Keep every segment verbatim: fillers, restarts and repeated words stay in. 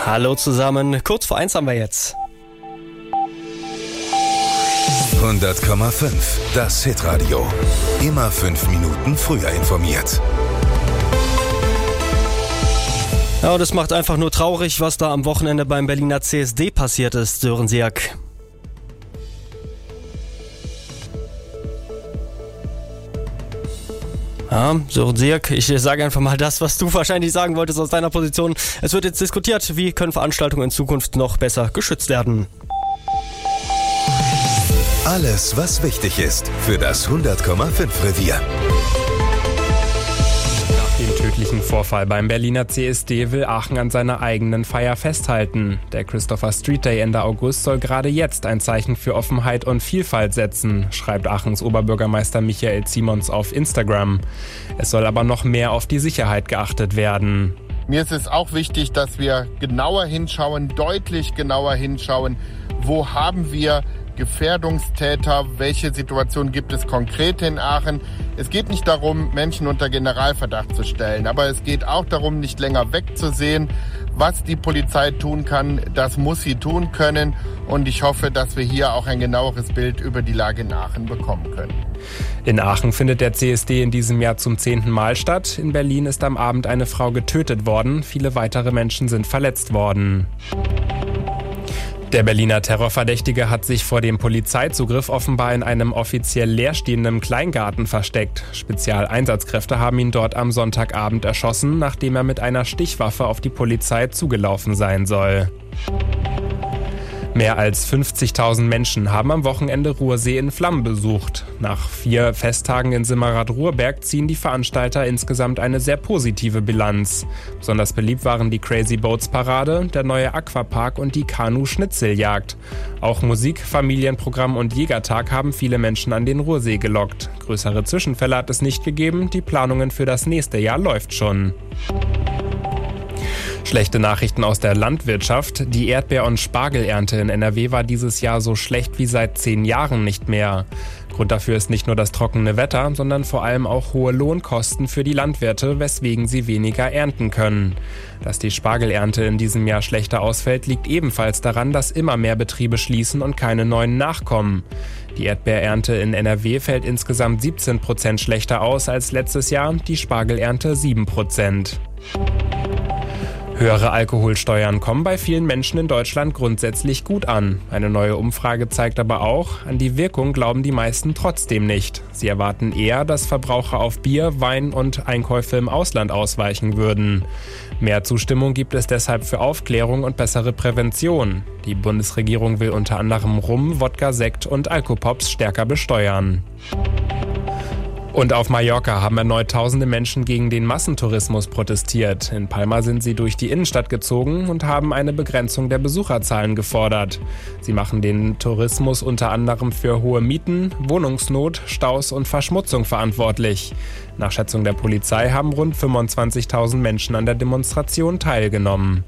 Hallo zusammen, kurz vor eins haben wir jetzt. hundert Komma fünf, das Hitradio. Immer fünf Minuten früher informiert. Ja, das macht einfach nur traurig, was da am Wochenende beim Berliner C S D passiert ist, Sören Siak. Ja, Sören Siak, ich sage einfach mal das, was du wahrscheinlich sagen wolltest aus deiner Position. Es wird jetzt diskutiert, wie können Veranstaltungen in Zukunft noch besser geschützt werden. Alles, was wichtig ist für das hundert Komma fünf Revier. Nach dem tödlichen Vorfall beim Berliner C S D will Aachen an seiner eigenen Feier festhalten. Der Christopher Street Day Ende August soll gerade jetzt ein Zeichen für Offenheit und Vielfalt setzen, schreibt Aachens Oberbürgermeister Michael Simons auf Instagram. Es soll aber noch mehr auf die Sicherheit geachtet werden. Mir ist es auch wichtig, dass wir genauer hinschauen, deutlich genauer hinschauen, wo haben wir Gefährdungstäter, welche Situation gibt es konkret in Aachen. Es geht nicht darum, Menschen unter Generalverdacht zu stellen, aber es geht auch darum, nicht länger wegzusehen. Was die Polizei tun kann, das muss sie tun können, und ich hoffe, dass wir hier auch ein genaueres Bild über die Lage in Aachen bekommen können. In Aachen findet der C S D in diesem Jahr zum zehnten Mal statt. In Berlin ist am Abend eine Frau getötet worden, viele weitere Menschen sind verletzt worden. Der Berliner Terrorverdächtige hat sich vor dem Polizeizugriff offenbar in einem offiziell leerstehenden Kleingarten versteckt. Spezialeinsatzkräfte haben ihn dort am Sonntagabend erschossen, nachdem er mit einer Stichwaffe auf die Polizei zugelaufen sein soll. Mehr als fünfzigtausend Menschen haben am Wochenende Ruhrsee in Flammen besucht. Nach vier Festtagen in Simmerath-Ruhrberg ziehen die Veranstalter insgesamt eine sehr positive Bilanz. Besonders beliebt waren die Crazy Boats Parade, der neue Aquapark und die Kanu-Schnitzeljagd. Auch Musik, Familienprogramm und Jägertag haben viele Menschen an den Ruhrsee gelockt. Größere Zwischenfälle hat es nicht gegeben, die Planungen für das nächste Jahr läuft schon. Schlechte Nachrichten aus der Landwirtschaft. Die Erdbeer- und Spargelernte in N R W war dieses Jahr so schlecht wie seit zehn Jahren nicht mehr. Grund dafür ist nicht nur das trockene Wetter, sondern vor allem auch hohe Lohnkosten für die Landwirte, weswegen sie weniger ernten können. Dass die Spargelernte in diesem Jahr schlechter ausfällt, liegt ebenfalls daran, dass immer mehr Betriebe schließen und keine neuen nachkommen. Die Erdbeerernte in N R W fällt insgesamt siebzehn Prozent schlechter aus als letztes Jahr, die Spargelernte sieben Prozent. Höhere Alkoholsteuern kommen bei vielen Menschen in Deutschland grundsätzlich gut an. Eine neue Umfrage zeigt aber auch, an die Wirkung glauben die meisten trotzdem nicht. Sie erwarten eher, dass Verbraucher auf Bier, Wein und Einkäufe im Ausland ausweichen würden. Mehr Zustimmung gibt es deshalb für Aufklärung und bessere Prävention. Die Bundesregierung will unter anderem Rum, Wodka, Sekt und Alkopops stärker besteuern. Und auf Mallorca haben erneut tausende Menschen gegen den Massentourismus protestiert. In Palma sind sie durch die Innenstadt gezogen und haben eine Begrenzung der Besucherzahlen gefordert. Sie machen den Tourismus unter anderem für hohe Mieten, Wohnungsnot, Staus und Verschmutzung verantwortlich. Nach Schätzung der Polizei haben rund fünfundzwanzigtausend Menschen an der Demonstration teilgenommen.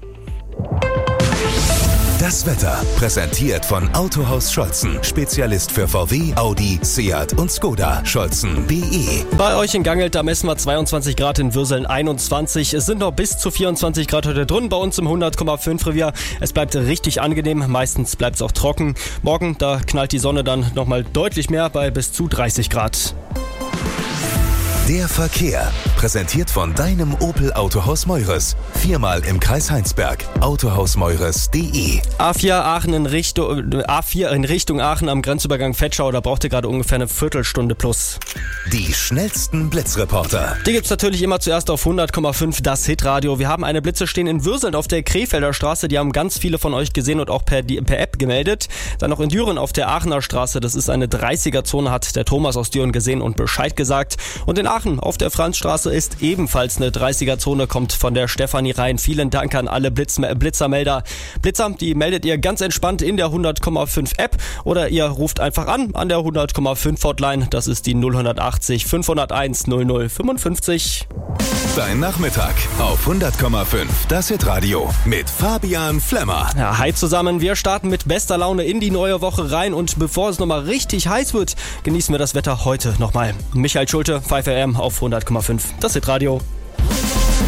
Das Wetter, präsentiert von Autohaus Scholzen. Spezialist für V W, Audi, Seat und Skoda. Scholzen punkt de. Bei euch in Gangelt, da messen wir zweiundzwanzig Grad, in Würseln einundzwanzig. Es sind noch bis zu vierundzwanzig Grad heute drin bei uns im hundert Komma fünf Revier. Es bleibt richtig angenehm, meistens bleibt es auch trocken. Morgen, da knallt die Sonne dann nochmal deutlich mehr bei bis zu dreißig Grad. Der Verkehr, präsentiert von deinem Opel Autohaus Meures. Viermal im Kreis Heinsberg. autohaus meures punkt de. A vier Aachen in Richtung, A vier in Richtung Aachen am Grenzübergang Vetschau, da braucht ihr gerade ungefähr eine Viertelstunde plus. Die schnellsten Blitzreporter. Die gibt's natürlich immer zuerst auf hundert Komma fünf, das Hitradio. Wir haben eine Blitze stehen in Würseln auf der Krefelder Straße, die haben ganz viele von euch gesehen und auch per, per App gemeldet. Dann noch in Düren auf der Aachener Straße, das ist eine dreißiger-Zone, hat der Thomas aus Düren gesehen und Bescheid gesagt. Und in Aachen auf der Franzstraße ist ebenfalls eine dreißiger-Zone, kommt von der Stefanie rein. Vielen Dank an alle Blitz, Blitzermelder. Blitzer, die meldet ihr ganz entspannt in der hundert Komma fünf App oder ihr ruft einfach an an der hundert Komma fünf Hotline. Das ist die null achtzig fünfhunderteins null null fünfundfünfzig. Dein Nachmittag auf hundert Komma fünf, das Hitradio mit Fabian Flemmer. Ja, hi zusammen, wir starten mit bester Laune in die neue Woche rein und bevor es nochmal richtig heiß wird, genießen wir das Wetter heute nochmal. Michael Schulte, fünf A M auf hundert Komma fünf, das Hitradio.